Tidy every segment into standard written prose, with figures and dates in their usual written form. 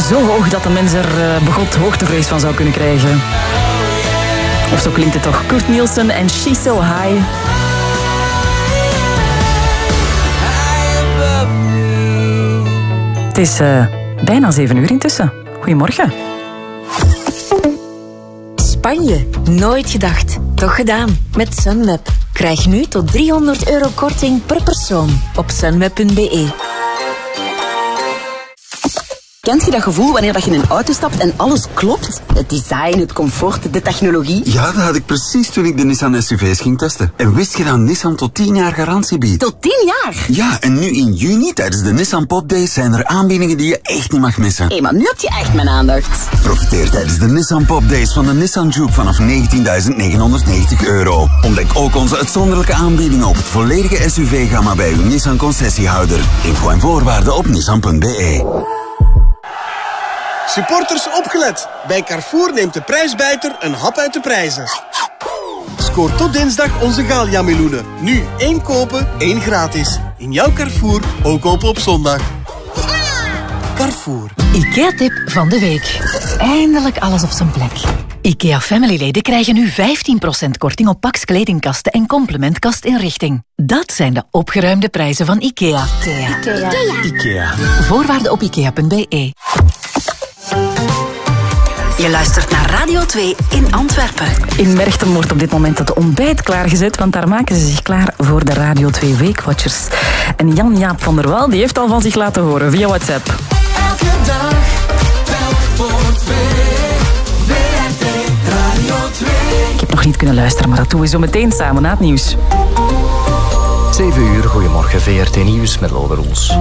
zo hoog dat de mens er begot hoogtevrees van zou kunnen krijgen. Of zo klinkt het toch. Kurt Nielsen en She's So High. Het is bijna 7 uur intussen. Goedemorgen. Spanje. Nooit gedacht. Toch gedaan. Met Sunweb. Krijg nu tot €300 korting per persoon op sunweb.be. Kent je dat gevoel wanneer dat je in een auto stapt en alles klopt? Het design, het comfort, de technologie. Ja, dat had ik precies toen ik de Nissan SUV's ging testen. En wist je dat Nissan tot 10 jaar garantie biedt? Tot 10 jaar? Ja, en nu in juni tijdens de Nissan Pop Days zijn er aanbiedingen die je echt niet mag missen. Hé, maar nu heb je echt mijn aandacht. Profiteer tijdens de Nissan Pop Days van de Nissan Juke vanaf €19.990. Ontdek ook onze uitzonderlijke aanbiedingen op het volledige SUV-gamma bij uw Nissan concessiehouder. Info en voorwaarden op nissan.be. Supporters opgelet. Bij Carrefour neemt de prijsbijter een hap uit de prijzen. Scoor tot dinsdag onze Gallia-meloenen. Nu 1 kopen, 1 gratis. In jouw Carrefour, ook kopen op zondag. Carrefour. IKEA-tip van de week. Eindelijk alles op zijn plek. IKEA Family-leden krijgen nu 15% korting op Pax kledingkasten en complementkastinrichting. Dat zijn de opgeruimde prijzen van IKEA. IKEA. Voorwaarden op ikea.be. Je luistert naar Radio 2 in Antwerpen. In Merchtem wordt op dit moment het ontbijt klaargezet, want daar maken ze zich klaar voor de Radio 2 Weekwatchers. En Jan-Jaap van der Waal die heeft al van zich laten horen via WhatsApp. Elke dag, telk voor 2. VRT Radio 2. Ik heb nog niet kunnen luisteren, maar dat doen we zo meteen samen na het nieuws. 7 uur, goedemorgen, VRT Nieuws met Lode Roels.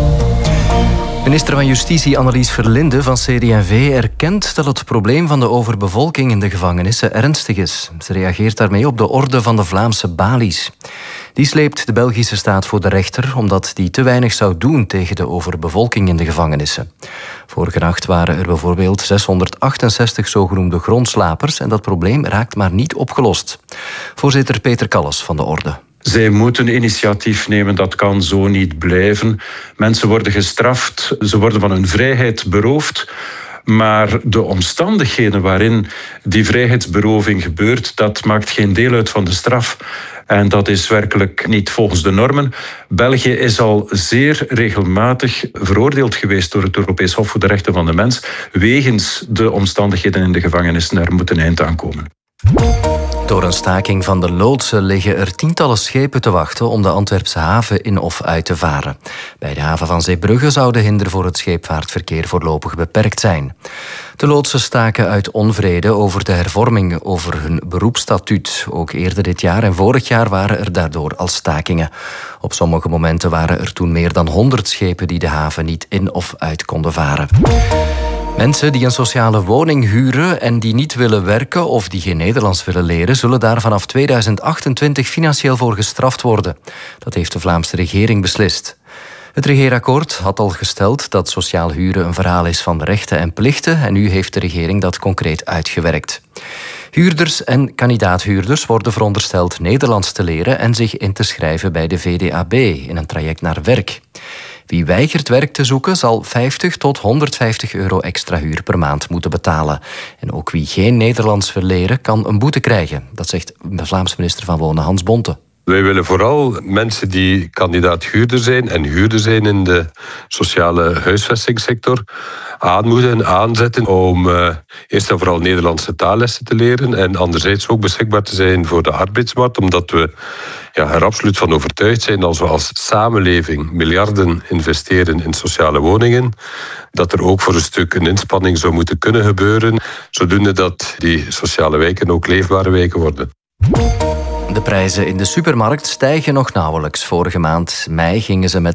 Minister van Justitie Annelies Verlinde van CD&V erkent dat het probleem van de overbevolking in de gevangenissen ernstig is. Ze reageert daarmee op de orde van de Vlaamse balies. Die sleept de Belgische staat voor de rechter omdat die te weinig zou doen tegen de overbevolking in de gevangenissen. Vorige nacht waren er bijvoorbeeld 668 zogenoemde grondslapers en dat probleem raakt maar niet opgelost. Voorzitter Peter Kalles van de orde. Zij moeten initiatief nemen, dat kan zo niet blijven. Mensen worden gestraft, ze worden van hun vrijheid beroofd. Maar de omstandigheden waarin die vrijheidsberoving gebeurt, dat maakt geen deel uit van de straf. En dat is werkelijk niet volgens de normen. België is al zeer regelmatig veroordeeld geweest door het Europees Hof voor de Rechten van de Mens wegens de omstandigheden in de gevangenissen. Er moet een eind aan komen. Door een staking van de loodsen liggen er tientallen schepen te wachten om de Antwerpse haven in of uit te varen. Bij de haven van Zeebrugge zou de hinder voor het scheepvaartverkeer voorlopig beperkt zijn. De loodsen staken uit onvrede over de hervorming over hun beroepsstatuut. Ook eerder dit jaar en vorig jaar waren er daardoor al stakingen. Op sommige momenten waren er toen meer dan 100 schepen die de haven niet in of uit konden varen. Mensen die een sociale woning huren en die niet willen werken of die geen Nederlands willen leren, zullen daar vanaf 2028 financieel voor gestraft worden. Dat heeft de Vlaamse regering beslist. Het regeerakkoord had al gesteld dat sociaal huren een verhaal is van rechten en plichten en nu heeft de regering dat concreet uitgewerkt. Huurders en kandidaathuurders worden verondersteld Nederlands te leren en zich in te schrijven bij de VDAB in een traject naar werk. Wie weigert werk te zoeken zal 50 tot 150 euro extra huur per maand moeten betalen. En ook wie geen Nederlands wil leren kan een boete krijgen. Dat zegt de Vlaamse minister van Wonen Hans Bonte. Wij willen vooral mensen die kandidaat huurder zijn en huurder zijn in de sociale huisvestingssector aanmoedigen, aanzetten om eerst en vooral Nederlandse taallessen te leren en anderzijds ook beschikbaar te zijn voor de arbeidsmarkt, omdat we er absoluut van overtuigd zijn als we als samenleving miljarden investeren in sociale woningen, dat er ook voor een stuk een inspanning zou moeten kunnen gebeuren, zodoende dat die sociale wijken ook leefbare wijken worden. De prijzen in de supermarkt stijgen nog nauwelijks. Vorige maand mei gingen ze met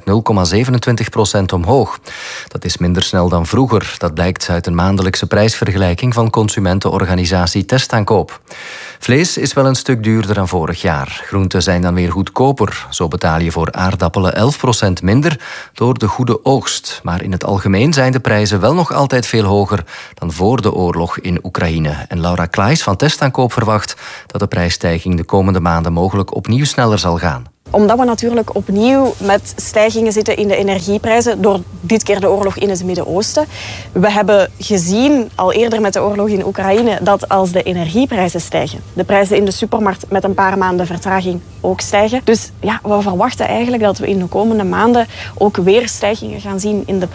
0,27% omhoog. Dat is minder snel dan vroeger. Dat blijkt uit een maandelijkse prijsvergelijking van consumentenorganisatie Testaankoop. Vlees is wel een stuk duurder dan vorig jaar. Groenten zijn dan weer goedkoper. Zo betaal je voor aardappelen 11% minder door de goede oogst. Maar in het algemeen zijn de prijzen wel nog altijd veel hoger dan voor de oorlog in Oekraïne. En Laura Klaes van Testaankoop verwacht dat de prijsstijging de komende maanden maanden mogelijk opnieuw sneller zal gaan. Omdat we natuurlijk opnieuw met stijgingen zitten in de energieprijzen door dit keer de oorlog in het Midden-Oosten. We hebben gezien, al eerder met de oorlog in Oekraïne, dat als de energieprijzen stijgen, de prijzen in de supermarkt met een paar maanden vertraging ook stijgen. Dus ja, we verwachten eigenlijk dat we in de komende maanden ook weer stijgingen gaan zien in de